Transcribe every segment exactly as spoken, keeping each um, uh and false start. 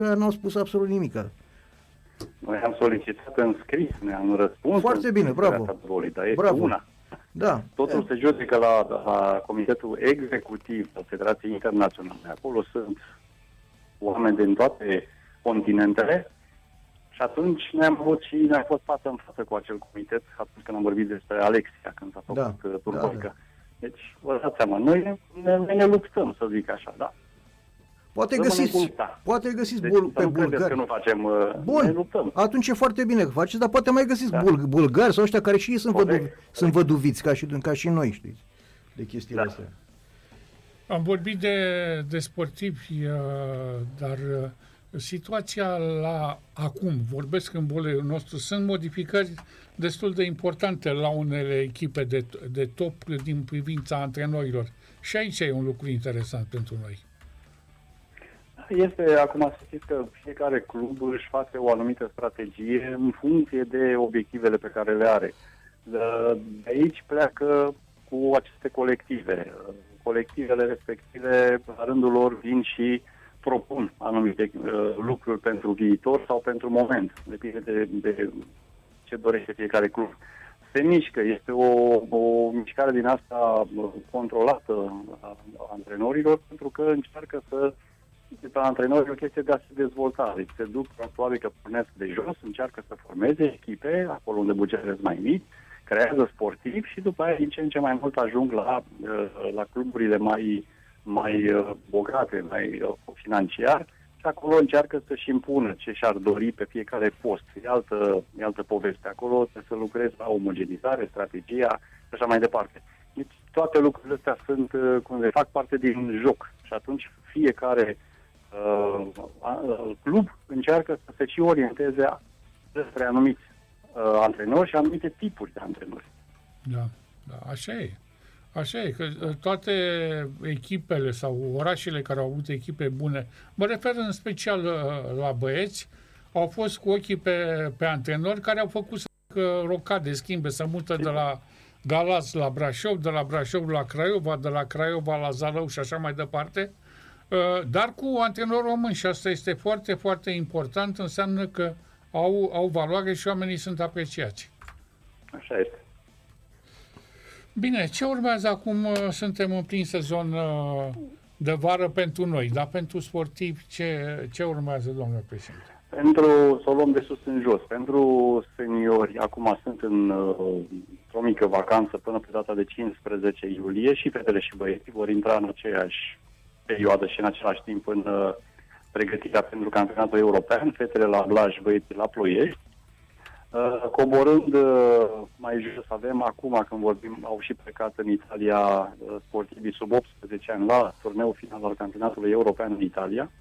n-au spus absolut nimic. Noi am solicitat în scris, ne-am răspuns. Foarte bine, bravo. Dar este bravo. una. Da. Totul se judecă la, la Comitetul Executiv al Federației Internaționale. Acolo sunt oameni din toate continentele și atunci ne-am avut și ne-am fost față în față cu acel comitet atunci când am vorbit despre Alexia, când s-a făcut da. Turboica. Da, da. Deci, vă dați seama, noi ne, ne, ne luptăm, să zic așa, da? Poate găsiți, poate găsiți deci, bul, pe bulgari. Că nu facem, Bun, ne luptăm. Atunci e foarte bine că faceți, dar poate mai găsiți da. bul, bulgari sau ăștia care și ei sunt, vădu, sunt văduviți, ca și, ca și noi, știți, de chestiile da. astea. Am vorbit de, de sportivi, dar situația la acum, vorbesc în bolul nostru, sunt modificări destul de importante la unele echipe de, de top din privința antrenorilor. Și aici e un lucru interesant pentru noi. Este, acum să știți că fiecare club își face o anumită strategie în funcție de obiectivele pe care le are. De aici pleacă cu aceste colective. Colectivele respective, la rândul lor, vin și propun anumite uh, lucruri pentru viitor sau pentru moment. Depinde de, de ce dorește fiecare club. Se mișcă, este o, o mișcare din asta controlată a antrenorilor, pentru că încearcă să pe antrenori e o chestie de a se dezvolta. Deci se duc, probabil că pornesc de jos, încearcă să formeze echipe, acolo unde bugetele sunt mai mici, creează sportivi și după aia din ce în ce mai mult ajung la, la cluburile mai, mai bogate, mai financiar și acolo încearcă să-și impună ce și-ar dori pe fiecare post. E altă, e altă poveste. Acolo trebuie să lucrezi la omogenizare, strategia și așa mai departe. Deci toate lucrurile astea sunt, cum se fac parte din joc și atunci fiecare Uh, uh, club încearcă să se și orienteze despre anumiți uh, antrenori și anumite tipuri de antrenori. Da, da, așa e. Așa e, că toate echipele sau orașele care au avut echipe bune, mă refer în special uh, la băieți, au fost cu ochii pe, pe antrenori care au făcut să facă rocade, schimbe, să mută de la Galați la Brașov, de la Brașov la Craiova, de la Craiova la Zalău și așa mai departe. Dar cu antrenori români și asta este foarte, foarte important, înseamnă că au, au valoare și oamenii sunt apreciați. Așa este. Bine, ce urmează acum? Suntem în plin sezon de vară pentru noi, dar pentru sportivi ce, ce urmează, domnule președinte? Pentru, să o luăm de sus în jos, pentru seniori, acum sunt în, într-o mică vacanță până pe data de cincisprezece iulie și fetele și băieții vor intra în aceeași perioadă și în același timp în uh, pregătirea pentru campionatul european, fetele la Blaj, băieții la Ploiești. Uh, coborând uh, mai jos, avem acum, când vorbim, au și plecat în Italia uh, sportivii sub optsprezece ani la turneul final al campionatului european în Italia.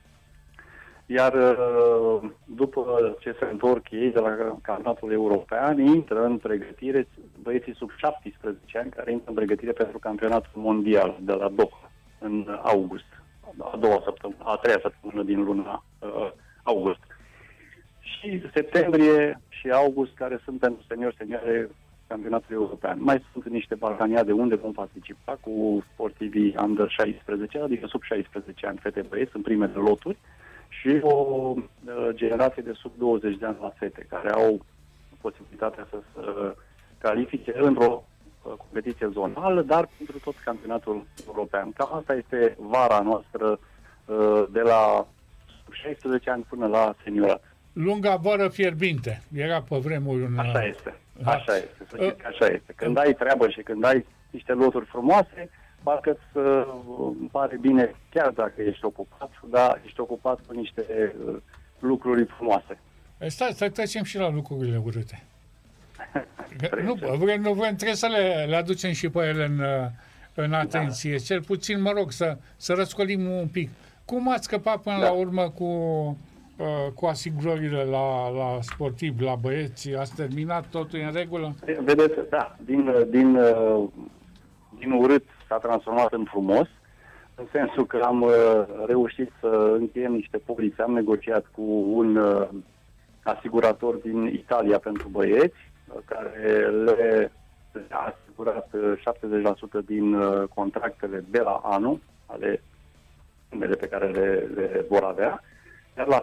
Iar uh, după ce se întorc ei de la campionatul european, intră în pregătire băieții sub șaptesprezece ani care intră în pregătire pentru campionatul mondial de la Doha în august, a doua săptămână, a treia săptămână din luna uh, august. Și septembrie și august, care sunt pentru seniori, seniore campionatul european. Mai sunt niște balcaniade unde vom participa cu sportivii under șaisprezece, adică sub șaisprezece ani, fete băieți, în primele loturi, și o uh, generație de sub douăzeci de ani la fete, care au posibilitatea să se califice într-o competiție zonală, dar pentru tot campionatul european. Cam asta este vara noastră de la șaisprezece ani până la seniorat. Lunga vară fierbinte. Era pe vremuri un... Așa este. Așa este. Să știți că așa este. Când ai treabă și când ai niște loturi frumoase, parcă îți pare bine, chiar dacă ești ocupat, dar ești ocupat cu niște lucruri frumoase. Stai, să trecem și la lucrurile urâte. Nu, vrem, nu vrem, trebuie să le, le aducem și pe ele în, în atenție. Da. Cel puțin, mă rog, să, să răscolim un pic. Cum ați scăpat până da. la urmă cu, uh, cu asigurările la, la sportivi, la băieți? Ați terminat totul în regulă? Vedeți, da, din, din, din urât s-a transformat în frumos, în sensul că am reușit să încheiem niște polițe. Am negociat cu un uh, asigurator din Italia pentru băieți, care le a asigurat șaptezeci la sută din contractele de la anul, ale sumele pe care le, le vor avea, iar la